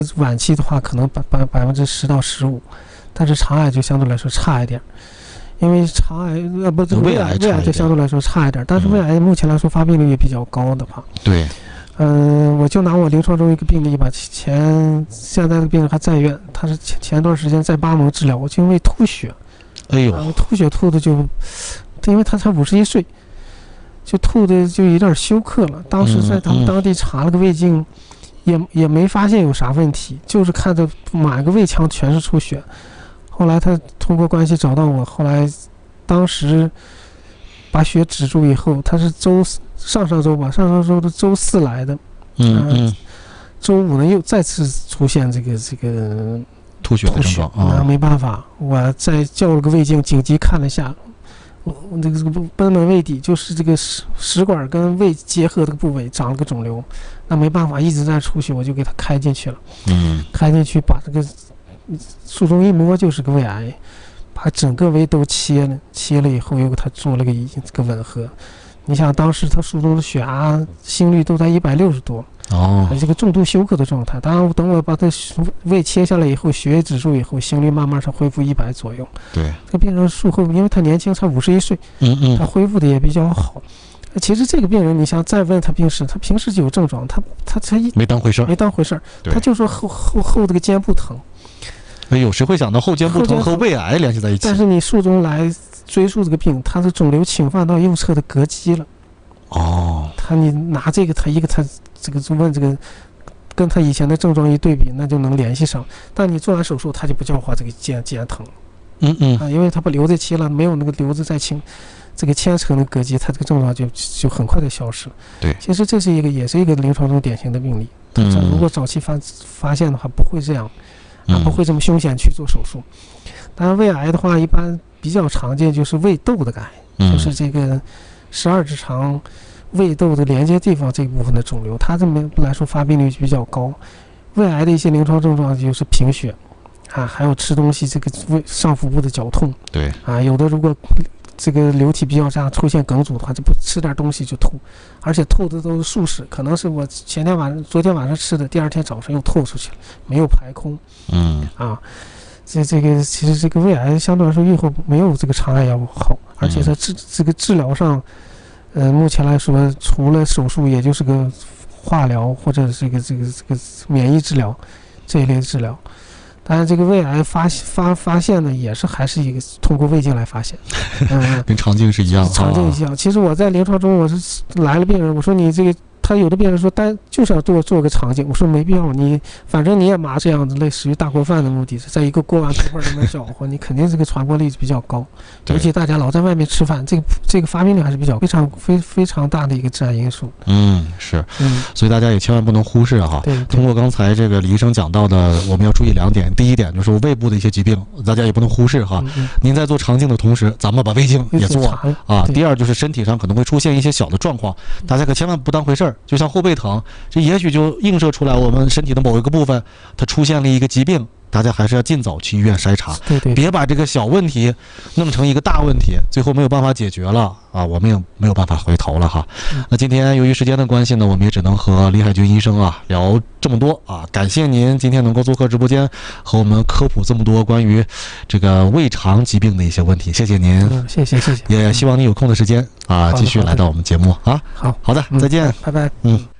晚期的话可能10%到15%，但是肠癌就相对来说差一点。因为肠癌胃癌就相对来说差一点，但是胃癌目前来说发病率也比较高的话。 对。 我就拿我临床中一个病例吧，现在的病人还在院，他是前段时间在巴盟治疗，我就因为吐血， 哎呦， 吐血吐的就，因为他才51岁，就吐的就有点休克了。当时在他们当地查了个胃镜，也没发现有啥问题，就是看着满个胃腔全是出血。后来他通过关系找到我，后来当时把血止住以后，他是上周的周4来的，周5呢又再次出现这个吐血的症状啊， 没办法，我再叫了个胃镜，紧急看了一下，这个贲门胃底就是这个食管跟胃结合的部位长了个肿瘤，那没办法一直在出血，我就给他开进去了，开进去把这个术中一摸就是个胃癌，把整个胃都切了以后又给他做了这个吻合。你想当时他术中的血压、心率都在160多，这个重度休克的状态。当然，等我把他胃切下来以后，血液止住以后，心率慢慢上恢复100左右。 对， 这个病人术后，因为他年轻，才51岁，他恢复的也比较好。其实这个病人，你想再问他病史，他平时就有症状，他没当回事儿，他就说后这个肩部疼。 哎呦，谁会想到后肩部疼和胃癌联系在一起？ 但是你术中来追溯这个病，它的肿瘤侵犯到右侧的膈肌了。你拿这个，他这个问这个，跟他以前的症状一对比，那就能联系上。但你做完手术，他就不叫话这个肩疼。因为他把瘤子切了，没有那个瘤子在这个牵扯的膈肌，他这个症状就很快的消失了。 对， 其实这是也是一个临床中典型的病例。如果早期发现的话，不会这样。不会这么凶险去做手术。当然，胃癌的话，一般比较常见就是胃窦的癌，就是这个12指肠胃窦的连接地方这一部分的肿瘤，它这么来说发病率比较高。胃癌的一些临床症状就是贫血还有吃东西这个上腹部的绞痛。 对有的如果这个流体比较差，出现梗阻的话，就不吃点东西就吐，而且吐的都是数食，可能是我昨天晚上吃的，第二天早上又吐出去了，没有排空。这个其实这个胃癌相对来说预后没有这个肠癌要好，而且在这个治疗上，目前来说除了手术，也就是个化疗或者这个免疫治疗这一类的治疗。当然，这个胃癌发现呢，也是还是一个通过胃镜来发现， 跟肠镜是一样。 肠镜一样。其实我在临床中，我是来了病人，我说你这个，他有的病人说就是要做个肠镜，我说没必要，反正你也麻这样子，类似于大锅饭的目的，在一个锅碗瓢盆里面搅和，你肯定这个传播率比较高，尤其大家老在外面吃饭，这个发病率还是比较非常大的一个致癌因素。 是，所以大家也千万不能忽视哈。 对， 通过刚才这个李医生讲到的，我们要注意2点。第一点就是胃部的一些疾病，大家也不能忽视哈。您在做肠镜的同时，咱们把胃镜也做第二就是身体上可能会出现一些小的状况，大家可千万不当回事儿。就像后背疼，这也许就映射出来我们身体的某一个部分它出现了一个疾病，大家还是要尽早去医院筛查，别把这个小问题弄成一个大问题，最后没有办法解决了我们也没有办法回头了哈。那今天由于时间的关系呢，我们也只能和李海军医生聊这么多感谢您今天能够做客直播间，和我们科普这么多关于这个胃肠疾病的一些问题，谢谢您。 谢谢。 也希望你有空的时间继续来到我们节目好的，再见， 拜拜。